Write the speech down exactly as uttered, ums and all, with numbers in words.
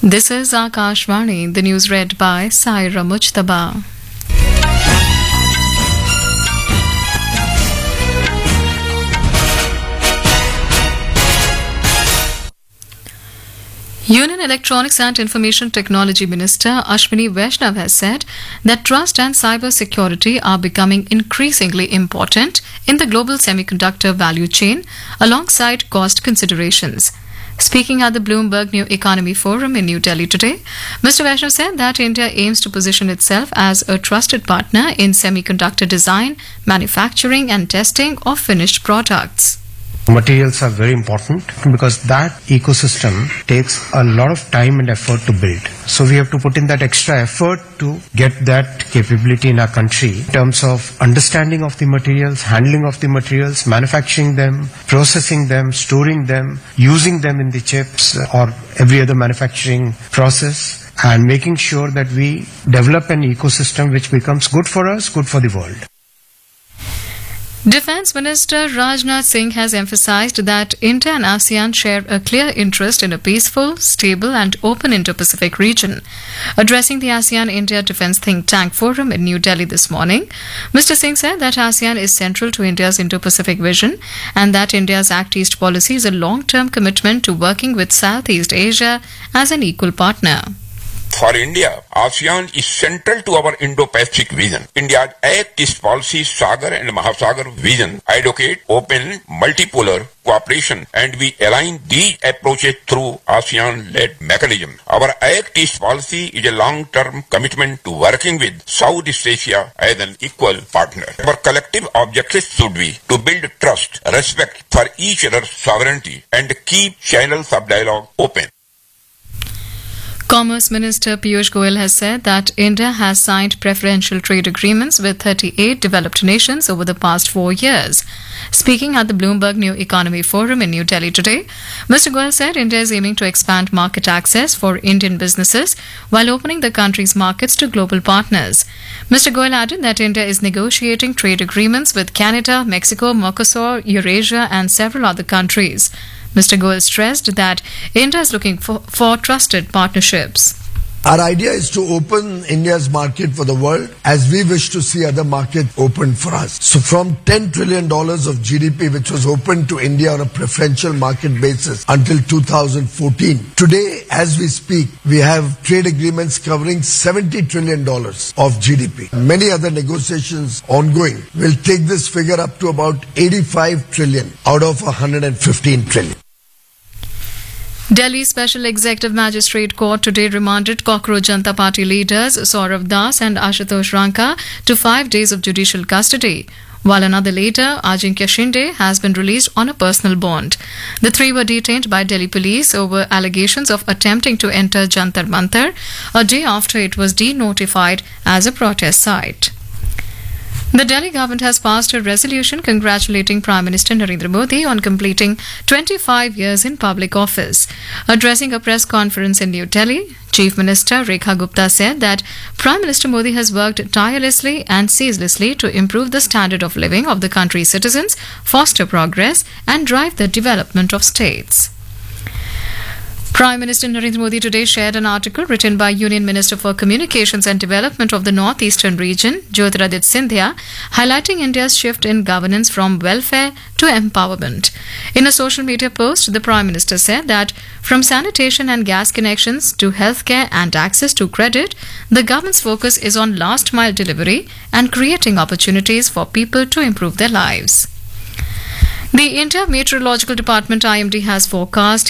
This is Akashvani, the news read by Saira Mujtaba. Union Electronics and Information Technology Minister Ashwini Vaishnav has said that trust and cyber security are becoming increasingly important in the global semiconductor value chain alongside cost considerations. Speaking at the Bloomberg New Economy Forum in New Delhi today, Mister Vaishnav said that India aims to position itself as a trusted partner in semiconductor design, manufacturing and testing of finished products. Materials are very important because that ecosystem takes a lot of time and effort to build. So we have to put in that extra effort to get that capability in our country in terms of understanding of the materials, handling of the materials, manufacturing them, processing them, storing them, using them in the chips or every other manufacturing process, and making sure that we develop an ecosystem which becomes good for us, good for the world. Defence Minister Rajnath Singh has emphasised that India and ASEAN share a clear interest in a peaceful, stable and open Indo-Pacific region. Addressing the ASEAN-India Defence Think Tank Forum in New Delhi this morning, Mister Singh said that ASEAN is central to India's Indo-Pacific vision and that India's Act East policy is a long-term commitment to working with Southeast Asia as an equal partner. For India, ASEAN is central to our Indo-Pacific vision. India's Act East policy, Sagar and Mahasagar vision advocate open, multipolar cooperation, and we align these approaches through ASEAN-led mechanism. Our Act East policy is a long-term commitment to working with Southeast Asia as an equal partner. Our collective objective should be to build trust, respect for each other's sovereignty, and keep channels of dialogue open. Commerce Minister Piyush Goyal has said that India has signed preferential trade agreements with thirty-eight developed nations over the past four years. Speaking at the Bloomberg New Economy Forum in New Delhi today, Mister Goyal said India is aiming to expand market access for Indian businesses while opening the country's markets to global partners. Mister Goyal added that India is negotiating trade agreements with Canada, Mexico, Mercosur, Eurasia and several other countries. Mister Goyal stressed that India is looking for, for trusted partnerships. Our idea is to open India's market for the world as we wish to see other markets open for us. So from ten trillion dollars of G D P which was opened to India on a preferential market basis until two thousand fourteen, today as we speak we have trade agreements covering seventy trillion dollars of G D P. Many other negotiations ongoing will take this figure up to about eighty-five trillion out of one hundred fifteen trillion. Delhi Special Executive Magistrate Court today remanded Cockroach Janata Party leaders Saurav Das and Ashutosh Ranka to five days of judicial custody, while another leader, Ajinkya Shinde, has been released on a personal bond. The three were detained by Delhi police over allegations of attempting to enter Jantar Mantar a day after it was denotified as a protest site. The Delhi government has passed a resolution congratulating Prime Minister Narendra Modi on completing twenty-five years in public office. Addressing a press conference in New Delhi, Chief Minister Rekha Gupta said that Prime Minister Modi has worked tirelessly and ceaselessly to improve the standard of living of the country's citizens, foster progress and drive the development of states. Prime Minister Narendra Modi today shared an article written by Union Minister for Communications and Development of the North Eastern region, Jyotiraditya Scindia, highlighting India's shift in governance from welfare to empowerment. In a social media post, the Prime Minister said that from sanitation and gas connections to healthcare and access to credit, the government's focus is on last mile delivery and creating opportunities for people to improve their lives. The India Meteorological Department I M D has forecast